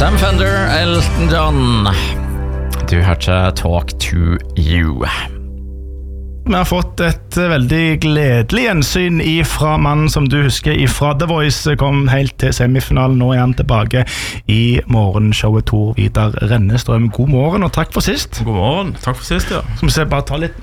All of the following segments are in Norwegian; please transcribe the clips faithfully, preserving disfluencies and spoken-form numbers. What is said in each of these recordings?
Sam Fender, Elton John. Du hørte Talk to You. Vi har fått et veldig gledelig gjensyn fra mannen som du husker fra The Voice, kom helt til semifinalen. Nå er han tilbake i morgenshowet. Tor Vidar Rennestrøm, god morgen og takk for sist. God morgen, takk for sist, ja. Skal vi se, bare ta litt.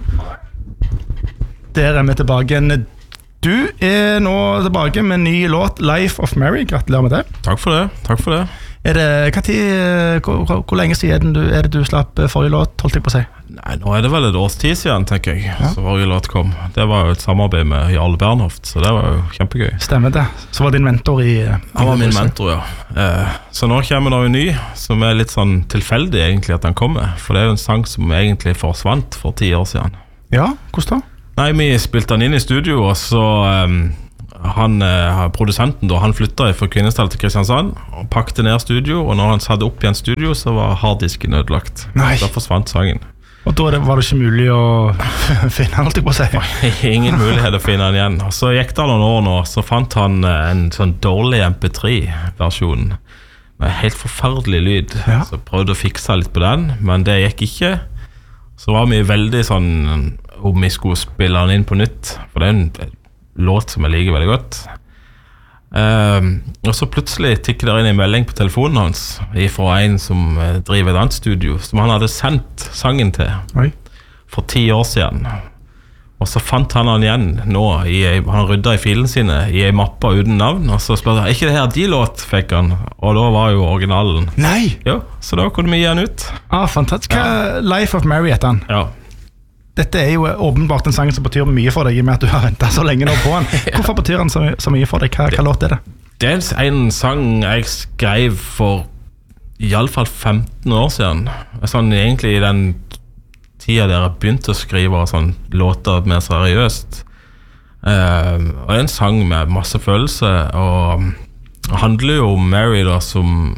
Der er vi tilbake igjen. Du er nå tilbake med en ny låt, Life of Mary. Gratulerer med det. Takk for det, takk for det. Er det, hva tid, hvor, hvor, hvor lenge siden du, er det du slapp forrige låt, holdt jeg på å si? Nei, nå er det vel et års tid siden, tenker jeg, ja. Så forrige låt kom. Det var jo et samarbeid med Jarle Bernhoft, så det var jo kjempegøy. Stemmer det. Så var din mentor i... Han var min mentor, ja. Eh, så nå kommer det jo ny, som er litt sånn tilfeldig egentlig at den kommer. For det er jo en sang som egentlig forsvant for ti år siden. Ja, hvordan da? Nei, vi spilte den inn i studio, og så... Um, han, eh, produsenten da, han flyttet fra Kvinesdal til Kristiansand og pakket ned studio, og når han satte opp igjen studio så var harddisken ødelagt. Nei. Da forsvant sangen. Og da var det ikke mulig å finne han, alltid på å si. Ingen mulighet å finne han igjen. Og så gikk det noen år nå, så fant han en sånn dårlig M P tre versjon med helt forferdelig lyd. Ja. Så prøvde å fikse litt på den, men det gikk ikke. Så var vi veldig sånn om vi skulle spille den inn på nytt, for det er en låt som jeg liker veldig godt. Um, og så plutselig tikker det inn en melding på telefonen hans fra en som driver et annet studio, som han hadde sendt sangen til. Oi. For ti år siden. Og så fant han han igjen nå i, han rydda i filen sine i en mappe uten navn, og så spurte han, er ikke det her de låt, fikk han, og da var jo originalen. Nei! Jo, så da kunne vi gi han ut. Ah, fantastisk. Ja. Life of Mary heter han. Ja. Dette er jo åpenbart en sang som betyr mye for deg, i og med at du har ventet så lenge nå på den. Hvorfor betyr den så, så mye for deg? Hva, hva låt er det? Det er en sang jeg skrev for i alle fall femten år siden. Sånn, egentlig i den tida der jeg begynte å skrive sånn, låter mer seriøst. Uh, og det er en sang med masse følelse, og handler jo om Mary da, som,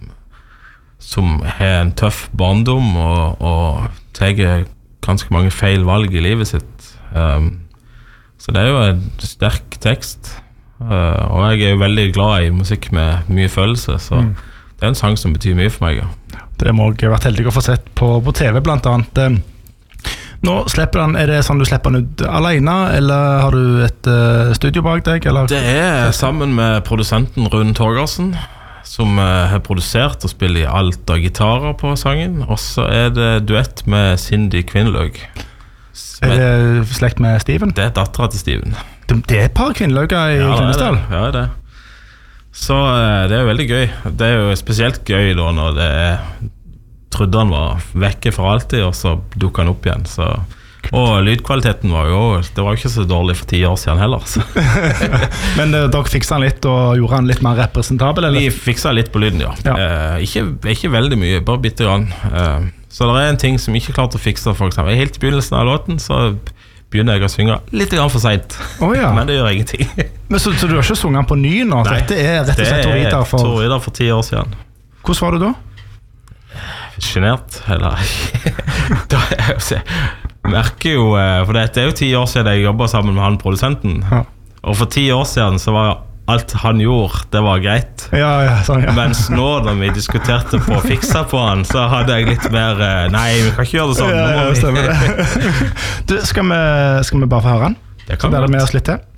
som har en tøff barndom og, og tar ganske mange feil valg i livet sitt. Um, så det er jo en sterk tekst, uh, og jeg er jo veldig glad i musikk med mye følelse, så mm. det er en sang som betyr mye for meg. Ja. Det må jeg ha vært heldig å få sett på, på T V blant annet. Nå slipper den, er det sånn du slipper den ut alene, eller har du et uh, studio bak deg? Eller? Det er sammen med produsenten Rune Torgersen, som uh, har produsert og spiller i alt av gitarer på sangen, og så er det duett med Cindy Kvinnløg. Er det slekt med Steven? Det er datteren til Steven. Det, det er et par Kvinnløger i ja, Kvinesdal? Ja, det er det. Så uh, det er jo veldig gøy. Det er jo spesielt gøy da når det er trodde han var vekke for alltid, og så dukket han opp igjen, så... Og lydkvaliteten var jo, det var jo ikke så dårlig for ti år siden heller. Men uh, dere fikset han litt og gjorde han litt mer representabel, eller? Vi fikset litt på lyden, ja, ja. Uh, ikke, ikke veldig mye, bare bitte grann. uh, Så det er en ting som ikke klarte å fikse, for eksempel. Helt i begynnelsen av låten så begynner jeg å synge litt grann for sent. Oh, ja. Men det gjør ingenting. Men så, så du har ikke sunget på ny nå? Nei, dette er rett og slett Tor Vidar for... Tor Vidar for ti år siden. Hvordan var du da? Genert, eller da er jeg merker jo, for dette er jo ti år siden jeg jobbet sammen med han produsenten, ja. Og for ti år siden så var alt han gjorde, det var greit, ja, ja, sånn, ja. Mens nå da vi diskuterte på å fikse på han, så hadde jeg litt mer, nei, vi kan ikke gjøre det sånn. Ja, ja, stemmer det. Du, skal vi, skal vi bare få høre han? Det kan så det er det med oss litt til.